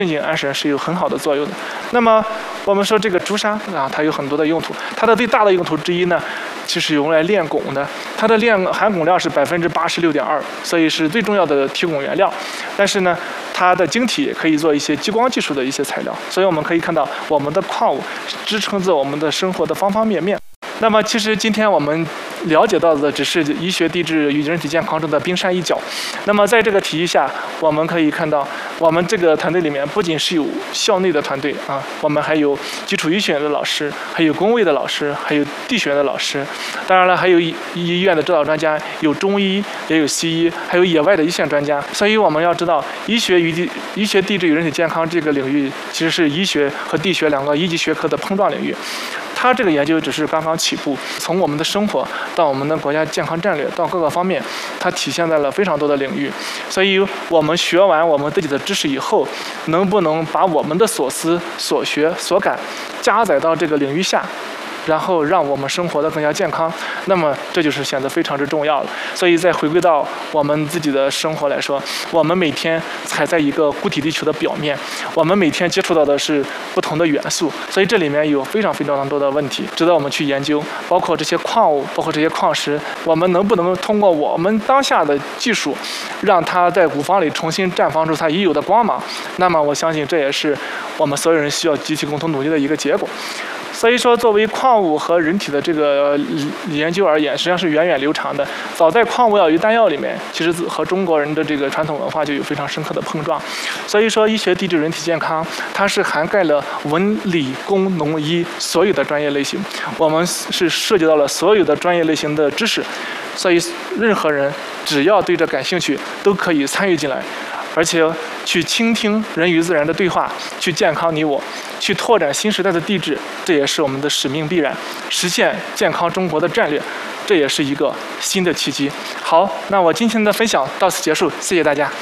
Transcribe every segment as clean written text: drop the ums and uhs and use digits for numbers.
镇静安神是有很好的作用的。那么我们说这个朱砂啊，它有很多的用途，它的最大的用途之一呢，就是用来炼汞的，它的含汞量是86.2%，所以是最重要的提汞原料。但是呢，它的晶体也可以做一些激光技术的一些材料，所以我们可以看到我们的矿物支撑着我们的生活的方方面面。那么其实今天我们了解到的只是医学地质与人体健康中的冰山一角。那么在这个体系下，我们可以看到，我们这个团队里面不仅是有校内的团队啊，我们还有基础医学院的老师，还有工卫的老师，还有地学院的老师，当然了，还有医院的指导专家，有中医，也有西医，还有野外的一线专家。所以我们要知道，医学地质与人体健康这个领域，其实是医学和地学两个一级学科的碰撞领域。它这个研究只是刚刚起步，从我们的生活到我们的国家健康战略到各个方面，它体现在了非常多的领域。所以我们学完我们自己的知识以后，能不能把我们的所思所学所感加载到这个领域下，然后让我们生活的更加健康，那么这就是显得非常之重要了。所以再回归到我们自己的生活来说，我们每天踩在一个固体地球的表面，我们每天接触到的是不同的元素，所以这里面有非常非常多的问题值得我们去研究，包括这些矿物，包括这些矿石，我们能不能通过我们当下的技术，让它在古方里重新绽放出它已有的光芒？那么我相信这也是我们所有人需要集体共同努力的一个结果。所以说，作为矿物和人体的这个研究而言，实际上是源远流长的。早在矿物药与丹药里面，其实和中国人的这个传统文化就有非常深刻的碰撞。所以说，医学地质人体健康，它是涵盖了文理工农医所有的专业类型，我们是涉及到了所有的专业类型的知识，所以任何人只要对这感兴趣，都可以参与进来。而且去倾听人与自然的对话，去健康你我，去拓展新时代的地质，这也是我们的使命必然。实现健康中国的战略，这也是一个新的契机。好，那我今天的分享到此结束，谢谢大家。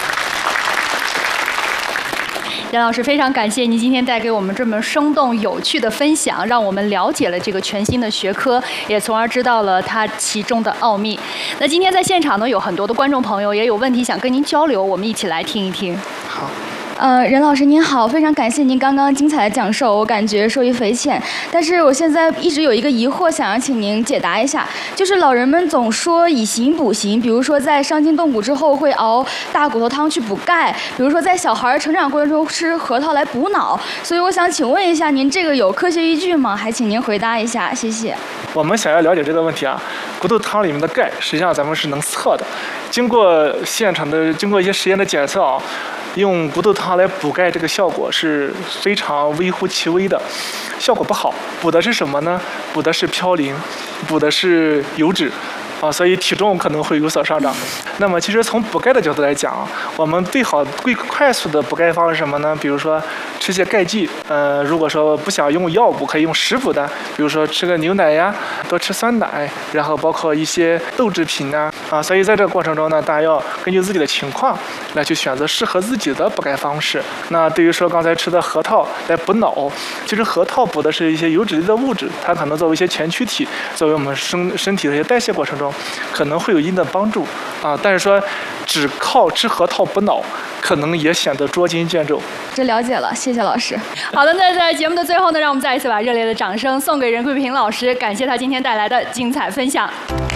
杨老师，非常感谢您今天带给我们这么生动有趣的分享，让我们了解了这个全新的学科，也从而知道了它其中的奥秘。那今天在现场呢，有很多的观众朋友也有问题想跟您交流，我们一起来听一听。 好。 任老师您好，非常感谢您刚刚精彩的讲授，我感觉受益匪浅。但是我现在一直有一个疑惑，想要请您解答一下，就是老人们总说以形补形，比如说在伤筋动骨之后会熬大骨头汤去补钙，比如说在小孩成长过程中吃核桃来补脑，所以我想请问一下，您这个有科学依据吗？还请您回答一下，谢谢。 我们想要了解这个问题啊，骨头汤里面的钙，实际上咱们是能测的，经过一些实验的检测啊。用骨头汤来补钙，这个效果是非常微乎其微的，效果不好。补的是什么呢？补的是嘌呤，补的是油脂。所以体重可能会有所上涨。那么其实从补钙的角度来讲，我们最快速的补钙方是什么呢？比如说吃些钙剂，如果说不想用药补，可以用食补的，比如说吃个牛奶呀，多吃酸奶，然后包括一些豆制品啊。所以在这个过程中呢，大家要根据自己的情况来去选择适合自己的补钙方式。那对于说刚才吃的核桃来补脑，其实核桃补的是一些油脂类的物质，它可能作为一些前驱体，作为我们身体的一些代谢过程中。可能会有一定的帮助但是说只靠吃核桃补脑，可能也显得捉襟见肘。 这了解了，谢谢老师。 好的，那在节目的最后呢，让我们再一次把热烈的掌声送给任桂平老师，感谢他今天带来的精彩分享。